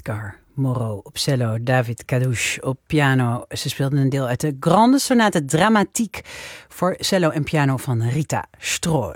Edgar Moreau op cello, David Kadouche op piano. Ze speelden een deel uit de Grande Sonate Dramatique voor cello en piano van Rita Strohl.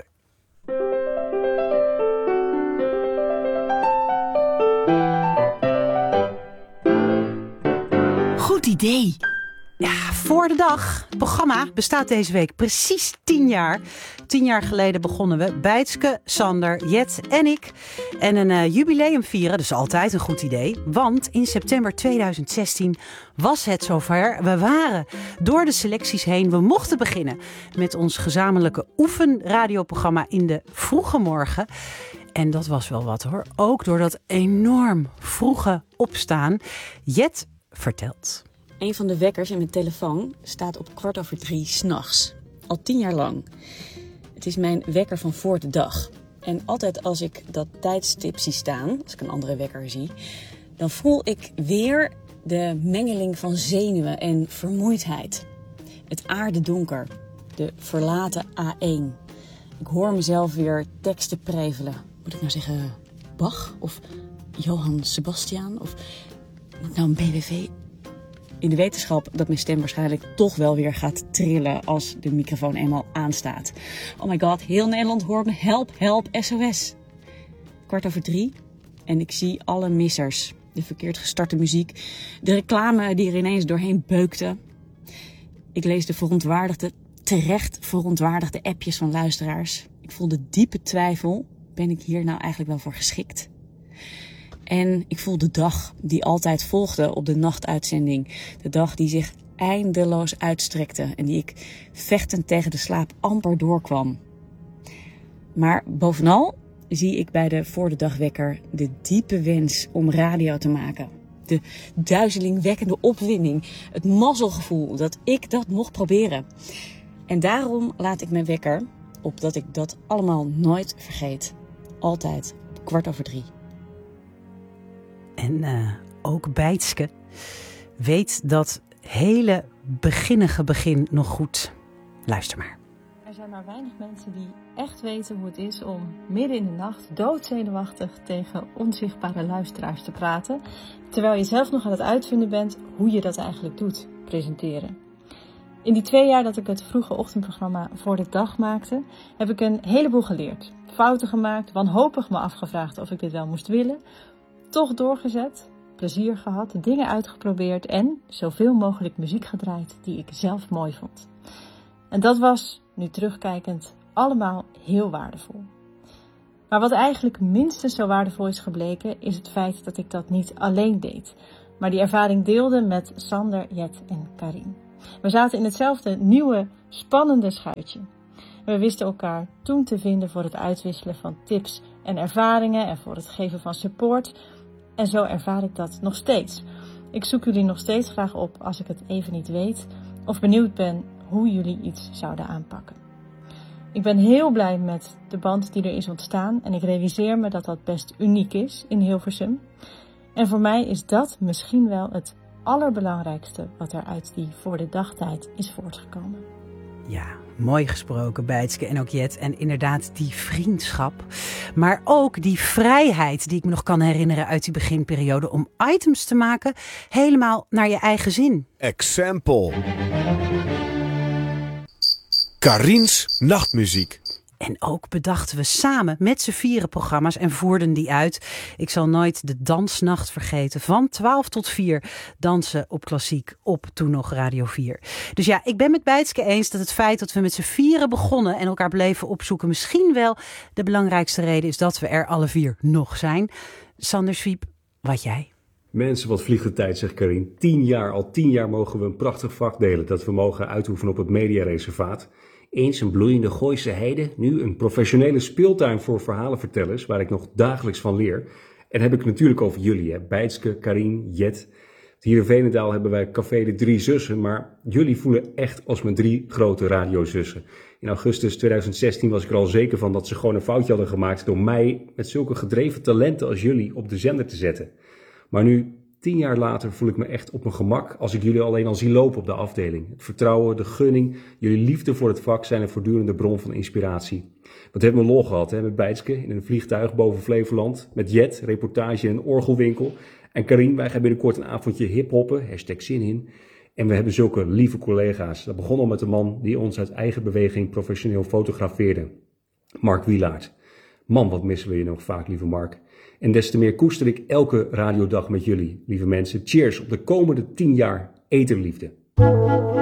Goed idee. Ja, voor de dag. Het programma bestaat deze week precies 10 jaar. 10 jaar geleden begonnen we. Bijtske, Sander, Jet en ik. En een jubileum vieren, dus altijd een goed idee. Want in september 2016 was het zover. We waren door de selecties heen. We mochten beginnen met ons gezamenlijke oefenradioprogramma in de vroege morgen. En dat was wel wat hoor. Ook door dat enorm vroege opstaan. Jet vertelt. Een van de wekkers in mijn telefoon staat op 3:15 s'nachts. Al 10 jaar lang. Het is mijn wekker van voor de dag. En altijd als ik dat tijdstip zie staan, als ik een andere wekker zie, dan voel ik weer de mengeling van zenuwen en vermoeidheid. Het aardedonker. De verlaten A1. Ik hoor mezelf weer teksten prevelen. Moet ik nou zeggen Bach of Johann Sebastian of nou een BWV? In de wetenschap dat mijn stem waarschijnlijk toch wel weer gaat trillen als de microfoon eenmaal aanstaat. Oh my god, heel Nederland hoort me. Help, help, SOS. 3:15 en ik zie alle missers. De verkeerd gestarte muziek. De reclame die er ineens doorheen beukte. Ik lees de terecht verontwaardigde appjes van luisteraars. Ik voel de diepe twijfel. Ben ik hier nou eigenlijk wel voor geschikt? En ik voel de dag die altijd volgde op de nachtuitzending. De dag die zich eindeloos uitstrekte en die ik vechtend tegen de slaap amper doorkwam. Maar bovenal zie ik bij de voor de dagwekker de diepe wens om radio te maken. De duizelingwekkende opwinding, het mazzelgevoel dat ik dat mocht proberen. En daarom laat ik mijn wekker, opdat ik dat allemaal nooit vergeet, altijd op 3:15. En ook Bijtske weet dat hele beginnige begin nog goed. Luister maar. Er zijn maar weinig mensen die echt weten hoe het is om midden in de nacht doodzenuwachtig tegen onzichtbare luisteraars te praten, terwijl je zelf nog aan het uitvinden bent hoe je dat eigenlijk doet, presenteren. In die 2 jaar dat ik het vroege ochtendprogramma Voor de Dag maakte, heb ik een heleboel geleerd. Fouten gemaakt, wanhopig me afgevraagd of ik dit wel moest willen, toch doorgezet, plezier gehad, dingen uitgeprobeerd en zoveel mogelijk muziek gedraaid die ik zelf mooi vond. En dat was, nu terugkijkend, allemaal heel waardevol. Maar wat eigenlijk minstens zo waardevol is gebleken, is het feit dat ik dat niet alleen deed, maar die ervaring deelde met Sander, Jet en Karin. We zaten in hetzelfde nieuwe, spannende schuitje. We wisten elkaar toen te vinden voor het uitwisselen van tips en ervaringen en voor het geven van support. En zo ervaar ik dat nog steeds. Ik zoek jullie nog steeds graag op als ik het even niet weet of benieuwd ben hoe jullie iets zouden aanpakken. Ik ben heel blij met de band die er is ontstaan en ik realiseer me dat dat best uniek is in Hilversum. En voor mij is dat misschien wel het allerbelangrijkste wat er uit die voor de dagtijd is voortgekomen. Ja, mooi gesproken Bijtske en ook Jet. En inderdaad die vriendschap. Maar ook die vrijheid die ik me nog kan herinneren uit die beginperiode om items te maken helemaal naar je eigen zin. Example. Karin's nachtmuziek. En ook bedachten we samen met z'n vieren programma's en voerden die uit. Ik zal nooit de dansnacht vergeten. Van 12 tot 4 dansen op klassiek op toen nog Radio 4. Dus ja, ik ben met Bijtske eens dat het feit dat we met z'n vieren begonnen en elkaar bleven opzoeken misschien wel de belangrijkste reden is dat we er alle 4 nog zijn. Sander Swiep, wat jij? Mensen, wat vliegt de tijd, zegt Karin. 10 jaar, al 10 jaar mogen we een prachtig vak delen dat we mogen uitoefenen op het mediareservaat. Eens een bloeiende Gooise heide, nu een professionele speeltuin voor verhalenvertellers, waar ik nog dagelijks van leer. En dan heb ik het natuurlijk over jullie, hè? Bijtske, Karin, Jet. Hier in Veenendaal hebben wij Café de 3 Zussen, maar jullie voelen echt als mijn 3 grote radiozussen. In augustus 2016 was ik er al zeker van dat ze gewoon een foutje hadden gemaakt door mij met zulke gedreven talenten als jullie op de zender te zetten. Maar nu 10 jaar later voel ik me echt op mijn gemak als ik jullie alleen al zie lopen op de afdeling. Het vertrouwen, de gunning, jullie liefde voor het vak zijn een voortdurende bron van inspiratie. Wat hebben we lol gehad met Bijtske in een vliegtuig boven Flevoland. Met Jet, reportage in een orgelwinkel. En Karin, wij gaan binnenkort een avondje hiphoppen, #zin in. En we hebben zulke lieve collega's. Dat begon al met de man die ons uit eigen beweging professioneel fotografeerde. Mark Wielaert. Man, wat missen we je nog vaak, lieve Mark. En des te meer koester ik elke radiodag met jullie, lieve mensen. Cheers op de komende 10 jaar eterliefde.